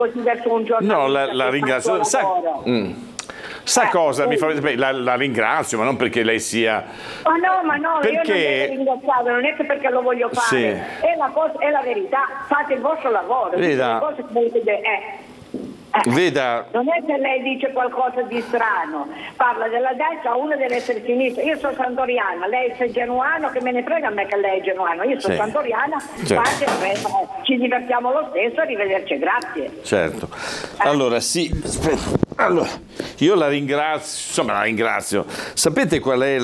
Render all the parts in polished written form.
così verso un giornalista. No, la ringrazio. Sa cosa mi fa? Beh, la ringrazio, ma non perché lei sia. Ma no, perché... io non devo ringraziare, non è che perché lo voglio fare, sì. È la verità, fate il vostro lavoro. Veda. Veda. Non è che lei dice qualcosa di strano, parla della destra, uno deve essere sinistra. Io sono santoriana, lei è genuano, che me ne frega a me che lei è genuano, io sono santoriana, ci divertiamo lo stesso, arrivederci, grazie. Certo. Allora sì, aspetta. Allora, io la ringrazio, sapete qual è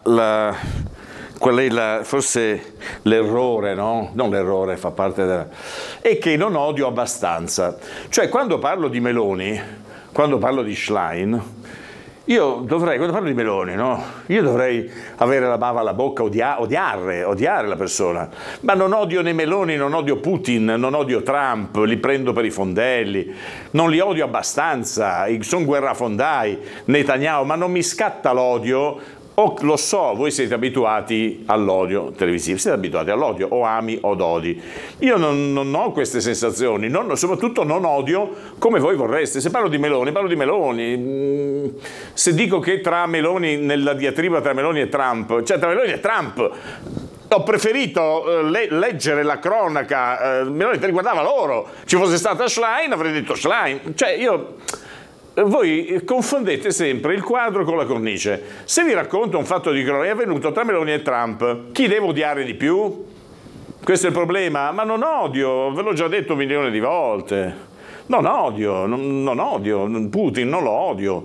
forse l'errore, no? Non l'errore, fa parte della... è che non odio abbastanza. Cioè, quando parlo di Meloni, quando parlo di Schlein, quando parlo di Meloni, no? Io dovrei avere la bava alla bocca, odiare la persona. Ma non odio né Meloni, non odio Putin, non odio Trump, li prendo per i fondelli, non li odio abbastanza, sono guerrafondai, Netanyahu, ma non mi scatta l'odio. Lo so, voi siete abituati all'odio televisivo, siete abituati all'odio, o ami o odi. Io non ho queste sensazioni, soprattutto non odio come voi vorreste. Se parlo di Meloni, parlo di Meloni. Se dico che tra Meloni, nella diatriba tra Meloni e Trump, cioè tra Meloni e Trump, ho preferito leggere la cronaca, Meloni riguardava loro. Ci fosse stata Schlein, avrei detto Schlein. Cioè voi confondete sempre il quadro con la cornice. Se vi racconto un fatto di cronaca, è avvenuto tra Meloni e Trump, chi devo odiare di più? Questo è il problema? Ma non odio, ve l'ho già detto 1.000.000 di volte. Non odio Putin, non lo odio.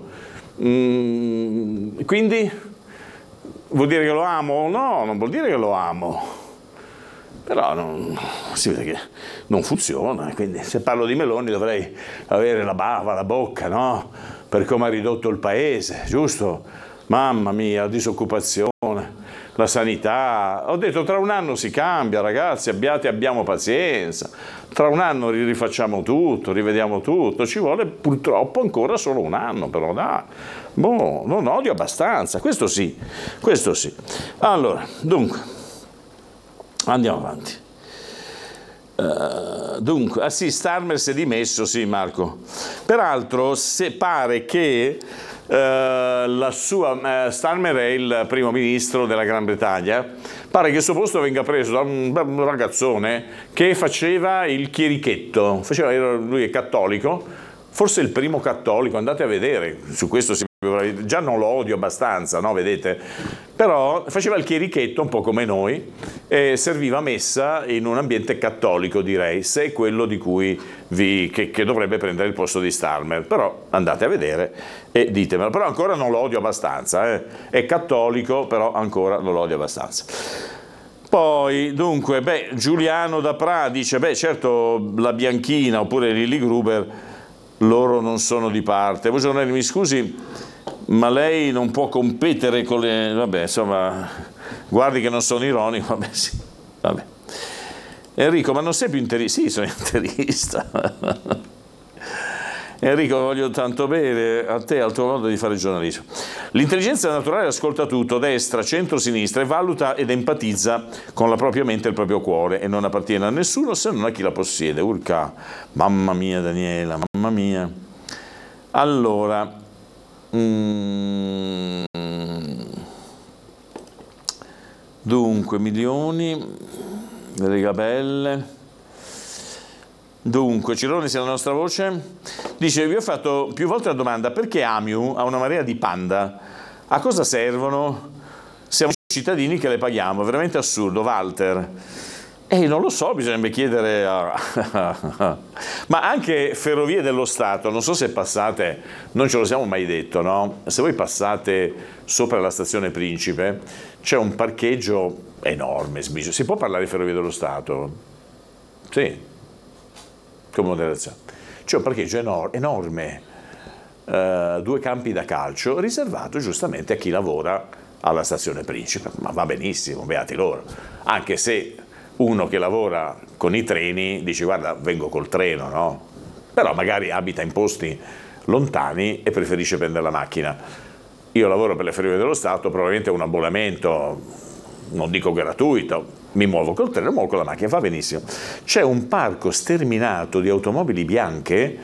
Quindi vuol dire che lo amo? No, non vuol dire che lo amo. Però si vede che non funziona, quindi se parlo di Meloni dovrei avere la bava alla bocca, no? Per come ha ridotto il paese, giusto? Mamma mia, la disoccupazione, la sanità. Ho detto tra un anno si cambia, ragazzi, abbiamo pazienza. Tra un anno rifacciamo tutto, rivediamo tutto. Ci vuole purtroppo ancora solo un anno, però dai. Non odio abbastanza, questo sì. Allora, dunque. Andiamo avanti. Dunque, sì, Starmer si è dimesso, sì, Marco. Peraltro, pare che Starmer è il primo ministro della Gran Bretagna, pare che il suo posto venga preso da un ragazzone che faceva il chierichetto, lui è cattolico, forse il primo cattolico, andate a vedere, su questo già non lo odio abbastanza, no? Vedete? Però faceva il chierichetto un po' come noi e serviva messa in un ambiente cattolico, direi, se è quello di cui che dovrebbe prendere il posto di Starmer. Però andate a vedere e ditemelo. Però ancora non lo odio abbastanza, È cattolico, però ancora non lo odio abbastanza. Poi, dunque, Giuliano da Pra dice, certo la Bianchina oppure Lily Gruber, loro non sono di parte. Voi giornali, mi scusi, ma lei non può competere con le... Vabbè, insomma, guardi che non sono ironico, vabbè. Enrico, ma non sei più interista? Sì, sono interista. Enrico, voglio tanto bene a te, al tuo modo di fare giornalismo. L'intelligenza naturale ascolta tutto, destra, centro, sinistra, e valuta ed empatizza con la propria mente e il proprio cuore, e non appartiene a nessuno se non a chi la possiede. Urca, mamma mia Daniela, mamma mia. Allora... Dunque, milioni, regabelle. Dunque, Cirone sia la nostra voce. Dice, vi ho fatto più volte la domanda, perché Amiu ha una marea di panda? A cosa servono? Siamo cittadini che le paghiamo, è veramente assurdo, Walter. Non lo so, bisognerebbe chiedere ma anche Ferrovie dello Stato, non so se passate, non ce lo siamo mai detto, no? Se voi passate sopra la stazione Principe, c'è un parcheggio enorme, si può parlare di Ferrovie dello Stato? Sì, con moderazione. C'è un parcheggio enorme, 2 campi da calcio, riservato giustamente a chi lavora alla stazione Principe, ma va benissimo, beati loro, anche se... Uno che lavora con i treni dice guarda vengo col treno, no? Però magari abita in posti lontani e preferisce prendere la macchina. Io lavoro per le Ferrovie dello Stato, probabilmente un abbonamento non dico gratuito, mi muovo col treno, muovo con la macchina, fa benissimo. C'è un parco sterminato di automobili bianche